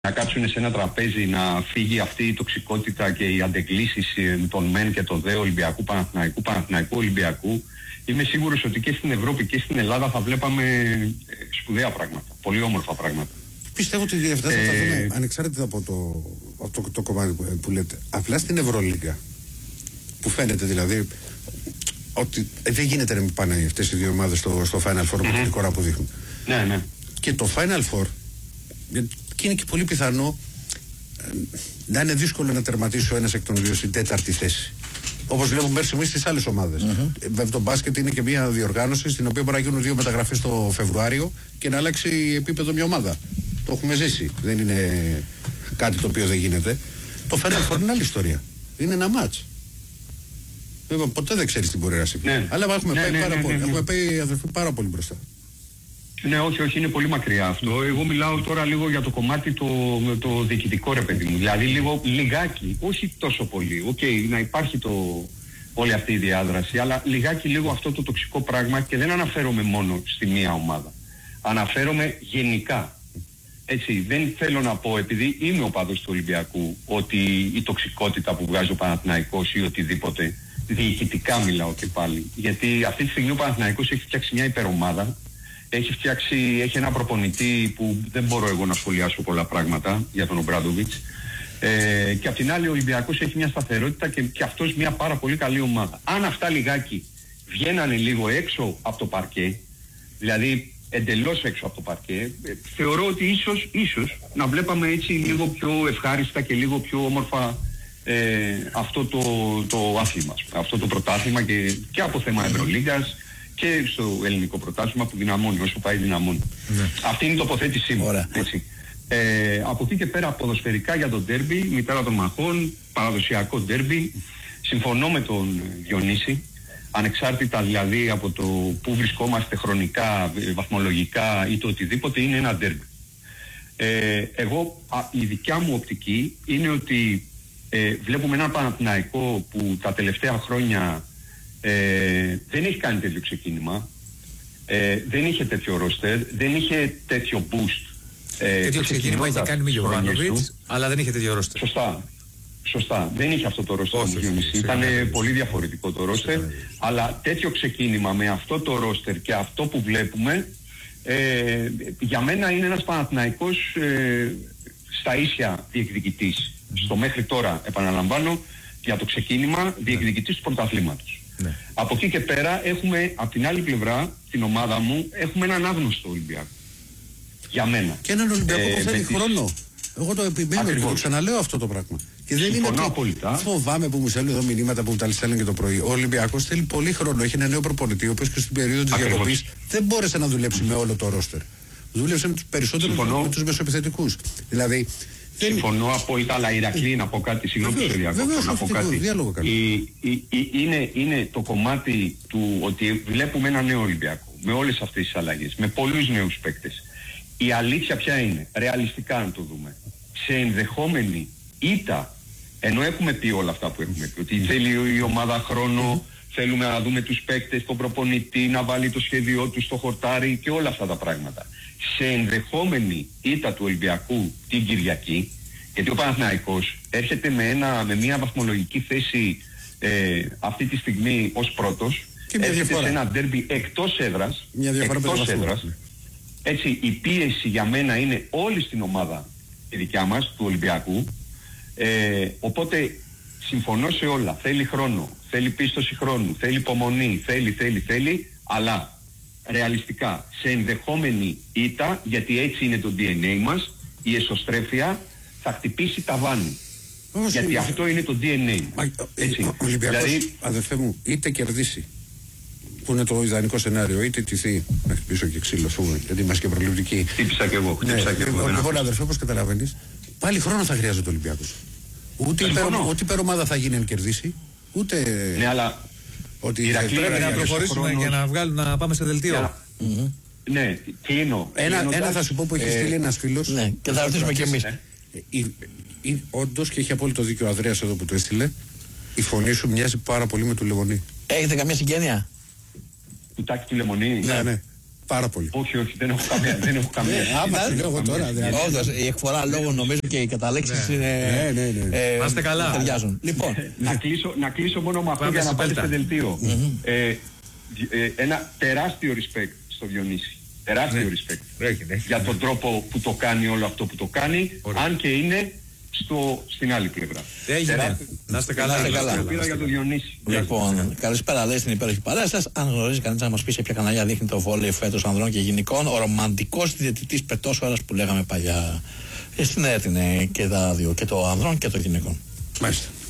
να κάτσουν σε ένα τραπέζι, να φύγει αυτή η τοξικότητα και οι αντεγκλήσεις των ΜΕΝ και των ΔΕ Ολυμπιακού, Παναθηναϊκού Ολυμπιακού, είμαι σίγουρος ότι και στην Ευρώπη και στην Ελλάδα θα βλέπαμε σπουδαία πράγματα, πολύ όμορφα πράγματα. Πιστεύω ότι αυτά θα τα δούμε ανεξάρτητα από το κομμάτι που λέτε. Απλά στην Ευρωλίγκα, που φαίνεται δηλαδή ότι δεν γίνεται να μην πάνε αυτές οι δύο ομάδες στο Final Four με την εικόνα που δείχνουν. Ναι. Και το Final Four, και είναι και πολύ πιθανό να είναι δύσκολο να τερματίσει ο ένας εκ των δύο στην τέταρτη θέση. Όπως βλέπουμε πέρσι εμείς στις άλλες ομάδες. Το μπάσκετ είναι και μια διοργάνωση στην οποία μπορεί να γίνουν δύο μεταγραφές το Φεβρουάριο και να αλλάξει επίπεδο μια ομάδα. Το έχουμε ζήσει. Δεν είναι κάτι το οποίο δεν γίνεται. Το Final Four είναι άλλη ιστορία. Είναι ένα μάτς. Βέβαια, ποτέ δεν ξέρεις τι μπορεί να συμβεί. Ναι. Αλλά έχουμε πάει πάρα πολύ μπροστά. Ναι, όχι, είναι πολύ μακριά αυτό. Εγώ μιλάω τώρα λίγο για το κομμάτι το διοικητικό, ρε παιδί μου. Δηλαδή λιγάκι, όχι τόσο πολύ. Να υπάρχει όλη αυτή η διάδραση, αλλά λιγάκι λίγο αυτό το τοξικό πράγμα, και δεν αναφέρομαι μόνο στη μία ομάδα. Αναφέρομαι γενικά. Έτσι, δεν θέλω να πω, επειδή είμαι οπαδός του Ολυμπιακού, ότι η τοξικότητα που βγάζει ο Παναθηναϊκός ή οτιδήποτε, διοικητικά μιλάω και πάλι. Γιατί αυτή τη στιγμή ο Παναθηναϊκός έχει φτιάξει μια υπερομάδα. Έχει ένα προπονητή που δεν μπορώ εγώ να σχολιάσω πολλά πράγματα για τον Ομπράντοβιτς, και απ' την άλλη ο Ολυμπιακός έχει μια σταθερότητα και αυτός μια πάρα πολύ καλή ομάδα. Αν αυτά λιγάκι βγαίνανε λίγο έξω από το παρκέ, δηλαδή εντελώς έξω από το παρκέ, θεωρώ ότι ίσως να βλέπαμε έτσι λίγο πιο ευχάριστα και λίγο πιο όμορφα αυτό το άθλημα, αυτό το πρωτάθλημα, και από θέμα Ευρωλίγκας και στο ελληνικό πρωτάθλημα που δυναμώνει όσο πάει δυναμώνει. Ναι. Αυτή είναι η τοποθέτησή μου. Έτσι. Από εκεί και πέρα ποδοσφαιρικά για το ντέρμπι, μητέρα των μαχών, παραδοσιακό ντέρμπι, συμφωνώ με τον Διονύση, ανεξάρτητα δηλαδή από το που βρισκόμαστε χρονικά, βαθμολογικά ή το οτιδήποτε, είναι ένα ντέρμπι. Εγώ, η δικιά μου οπτική είναι ότι βλέπουμε έναν Παναθηναϊκό που τα τελευταία χρόνια δεν έχει κάνει τέτοιο ξεκίνημα, δεν είχε τέτοιο ρόστερ, δεν είχε τέτοιο boost. Τέτοιο ξεκίνημα είχε κάνει με Γιωβάνοβιτς, αλλά δεν είχε τέτοιο ρόστερ. Σωστά. Δεν είχε αυτό το ρόστερ. Ήταν πολύ διαφορετικό το ρόστερ, αλλά τέτοιο ξεκίνημα με αυτό το ρόστερ και αυτό που βλέπουμε, για μένα είναι ένας Παναθηναϊκός στα ίσια διεκδικητής. Στο μέχρι τώρα, επαναλαμβάνω, για το ξεκίνημα διεκδικητής του πρωταθλήματος. Ναι. Από εκεί και πέρα έχουμε, από την άλλη πλευρά, την ομάδα μου, έχουμε έναν άγνωστο Ολυμπιακό. Για μένα. Και έναν Ολυμπιακό που θέλει χρόνο. Εγώ το επιμένω και το ξαναλέω αυτό το πράγμα. Και δεν είναι απόλυτα. Φοβάμαι που μου στέλνουν εδώ μηνύματα που μου τα στέλνουν και το πρωί. Ο Ολυμπιακός θέλει πολύ χρόνο. Έχει ένα νέο προπονητή, ο οποίος και στην περίοδο της διακοπής δεν μπόρεσε να δουλέψει με όλο το ρόστερ. Δούλεψε με τους περισσότερους, με τους μεσοεπιθετικούς. Δηλαδή. Συμφωνώ απόλυτα, αλλά Ηρακλή, να πω κάτι, συγγνώμη που σε διακόπτω, να πω κάτι. Είναι το κομμάτι του ότι βλέπουμε ένα νέο Ολυμπιακό, με όλες αυτές τις αλλαγές, με πολλούς νέους παίκτες. Η αλήθεια ποια είναι, ρεαλιστικά να το δούμε, σε ενδεχόμενη ήττα, ενώ έχουμε πει όλα αυτά που έχουμε πει, ότι θέλει η ομάδα χρόνο, θέλουμε να δούμε τους παίκτες, τον προπονητή, να βάλει το σχέδιό του στο χορτάρι και όλα αυτά τα πράγματα. Σε ενδεχόμενη ήττα του Ολυμπιακού την Κυριακή, γιατί ο Παναθηναϊκός έρχεται με μια βαθμολογική θέση αυτή τη στιγμή ως πρώτος, έρχεται σε ένα ντέρμπι εκτός έδρας, έτσι η πίεση για μένα είναι όλη στην ομάδα η δικιά μας, του Ολυμπιακού, οπότε συμφωνώ σε όλα, θέλει χρόνο, θέλει πίστοση χρόνου, θέλει υπομονή, θέλει, αλλά ρεαλιστικά, σε ενδεχόμενη ήττα, γιατί έτσι είναι το DNA μας, η εσωστρέφεια θα χτυπήσει ταβάνι. Γιατί αυτό είναι το DNA. Ο Ολυμπιακός, δηλαδή, αδερφέ μου, είτε κερδίσει, που είναι το ιδανικό σενάριο, είτε τυθεί, να χτυπήσω και ξύλο, γιατί είμαστε και προληπτικοί. Χτύπησα και εγώ. Λοιπόν, αδερφέ, όπως καταλαβαίνεις, πάλι χρόνο θα χρειάζεται ο Ολυμπιακός. Ούτε υπερομάδα θα γίνει αν κερδίσει, ούτε. Ναι, αλλά. Ότι πρέπει να προχωρήσουμε για να πάμε σε δελτίο. Ναι, κλείνω. Ένα θα σου πω που έχει στείλει ένας φίλος. Ναι, και θα ρωτήσουμε κι εμείς. Όντως, και έχει απόλυτο δίκιο ο Ανδρέας εδώ που το έστειλε, η φωνή σου μοιάζει πάρα πολύ με του Λεμονή. Έχετε καμία συγγένεια? Του Τάκη του Λεμονή? Ναι. Πάρα πολύ. Όχι, δεν έχω καμία. Δεν έχω καμία. Άμα σου λέω εγώ τώρα. Όντως, η εκφορά λόγω νομίζω και οι καταλέξεις είναι. Να είστε καλά. Ταιριάζουν. Λοιπόν, να κλείσω μόνο με αυτό για να πάτε στο δελτίο. Ένα τεράστιο respect στο Διονύση. Τεράστιο respect. Για τον τρόπο που το κάνει όλο αυτό που το κάνει, αν και είναι στην άλλη πλευρά. Έγινε. Να είστε καλά. Πήρα για τον Διονύση. Λοιπόν, καλησπέρα, λέει στην υπέροχη παρέα σας. Αν γνωρίζει κανείς να μας πει σε ποια καναλιά δείχνει το βόλεϊ φέτος ανδρών και γυναικών, ο ρομαντικός διαιτητής πετός που λέγαμε παλιά. Στην ΕΡΤ είναι και τα δύο, και το ανδρών και το γυναικών. Μάλιστα.